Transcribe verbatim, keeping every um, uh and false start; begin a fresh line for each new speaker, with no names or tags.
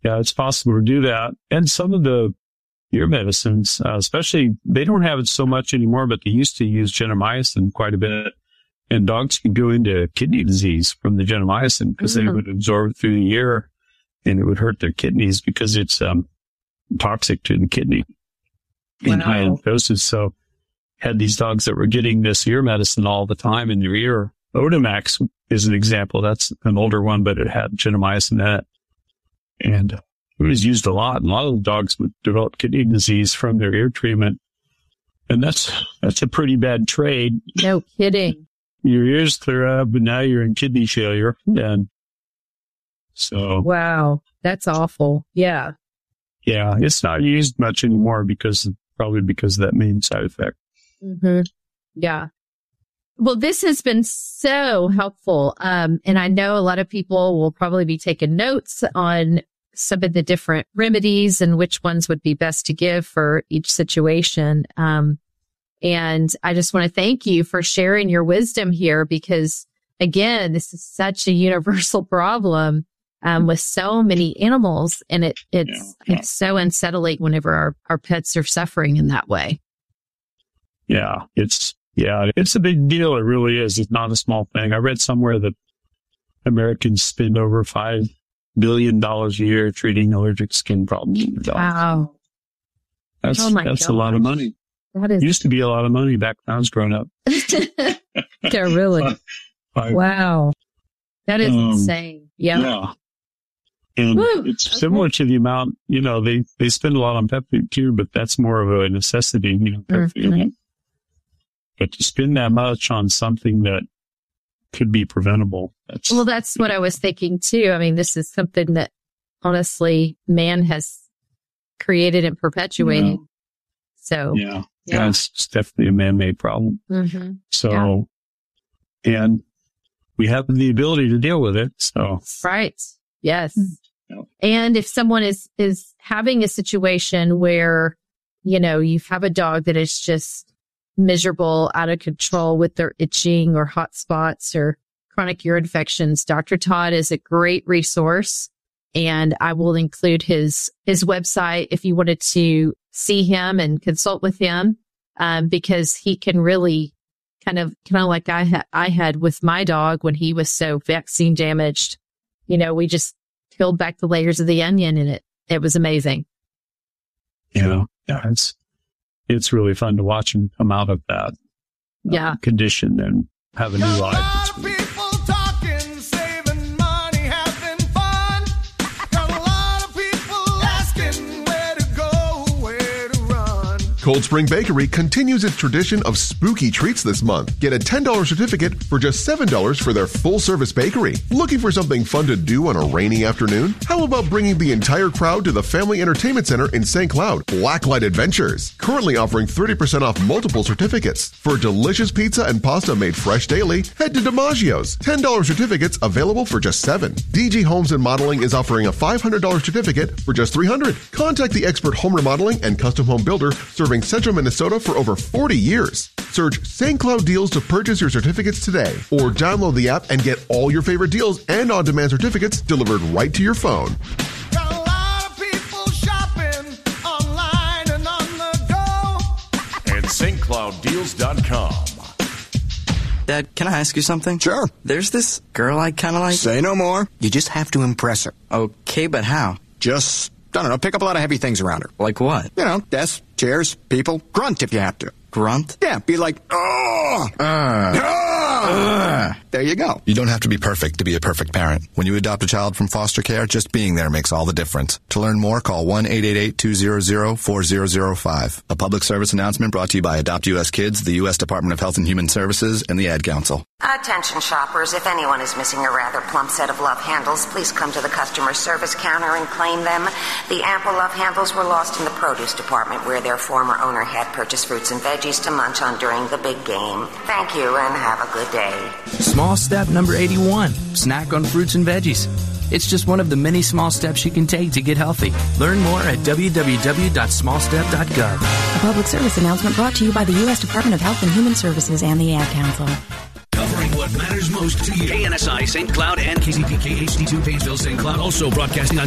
Yeah, it's possible to do that. And some of the ear medicines, uh, especially, they don't have it so much anymore, but they used to use gentamicin quite a bit. And dogs can go into kidney disease from the gentamicin because mm-hmm. they would absorb it through the ear and it would hurt their kidneys because it's um, toxic to the kidney in wow. high doses. So had these dogs that were getting this ear medicine all the time in their ear. Otomax is an example. That's an older one, but it had gentamicin in it. And it was used a lot. And a lot of the dogs would develop kidney disease from their ear treatment. And that's that's a pretty bad trade.
No kidding.
Your ears clear up, but now you're in kidney failure. And so.
Wow. That's awful. Yeah.
Yeah. It's not used much anymore because probably because of that main side effect.
Mm-hmm. Yeah. Well, this has been so helpful. Um, and I know a lot of people will probably be taking notes on some of the different remedies and which ones would be best to give for each situation. Um, and I just want to thank you for sharing your wisdom here because, again, this is such a universal problem um, with so many animals. And it, it's yeah. it's so unsettling whenever our, our pets are suffering in that way.
Yeah, it's Yeah, it's a big deal. It really is. It's not a small thing. I read somewhere that Americans spend over five billion dollars a year treating allergic skin problems in dogs.
Wow.
That's, oh that's a lot of money.
That is...
It used to be a lot of money back when I was growing up.
Yeah, really? Five. Wow. That is um, insane. Yeah.
Yeah. And Woo. it's okay. similar to the amount, you know, they, they spend a lot on pet food too, but that's more of a necessity, you know, pet mm-hmm. food. But to spend that much on something that could be preventable. That's,
well, that's what I was thinking too. I mean, this is something that honestly man has created and perpetuated. Yeah. So
yeah, yeah. yeah, it's definitely a man-made problem.
Mm-hmm.
So, yeah. and we have the ability to deal with it. So
right. Yes.
Yeah.
And if someone is, is having a situation where, you know, you have a dog that is just miserable, out of control with their itching or hot spots or chronic ear infections, Doctor Todd is a great resource. And I will include his, his website if you wanted to see him and consult with him, um, because he can really kind of, kind of like I had, I had with my dog when he was so vaccine damaged. You know, we just peeled back the layers of the onion and it, it was amazing.
Yeah. Yeah. It's, it's really fun to watch him come out of that uh,
yeah.
condition and have a new life. It's really
talking, saving money, having fun. Got a lot of people asking where to go, where to run.
Cold Spring Bakery continues its tradition of spooky treats this month. Get a ten dollars certificate for just seven dollars for their full-service bakery. Looking for something fun to do on a rainy afternoon? How about bringing the entire crowd to the Family Entertainment Center in Saint Cloud, Blacklight Adventures? Currently offering thirty percent off multiple certificates. For delicious pizza and pasta made fresh daily, head to DiMaggio's. ten dollars certificates available for just seven dollars. D G Homes and Modeling is offering a five hundred dollars certificate for just three hundred dollars. Contact the expert home remodeling and custom home builder serving Central Minnesota for over forty years. Search Saint Cloud Deals to purchase your certificates today or download the app and get all your favorite deals and on-demand certificates delivered right to your phone.
Got a lot of people shopping online and on the go
at St Cloud Deals dot com.
Dad, can I ask you something?
Sure.
There's this girl I kind of like.
Say no more. You just have to impress her.
Okay, but how?
Just, I don't know, pick up a lot of heavy things around her.
Like what?
You know, desks, chairs, people. Grunt if you have to.
Grunt?
Yeah, be like, oh!
Uh,
oh!
uh.
There you go.
You don't have to be perfect to be a perfect parent. When you adopt a child from foster care, just being there makes all the difference. To learn more, call one eight eight eight, two hundred, four thousand five. A public service announcement brought to you by Adopt U S Kids, the U S Department of Health and Human Services, and the Ad Council.
Attention shoppers, if anyone is missing a rather plump set of love handles, please come to the customer service counter and claim them. The ample love handles were lost in the produce department where their former owner had purchased fruits and veggies to munch on during the big game. Thank you and have a good day.
Small step number eighty-one, snack on fruits and veggies. It's just one of the many small steps you can take to get healthy. Learn more at w w w dot small step dot gov.
A public service announcement brought to you by the U S Department of Health and Human Services and the Ad Council.
Covering what matters most to you. K N S I, Saint Cloud, and K C P K H D two, Painesville, Saint Cloud. Also broadcasting on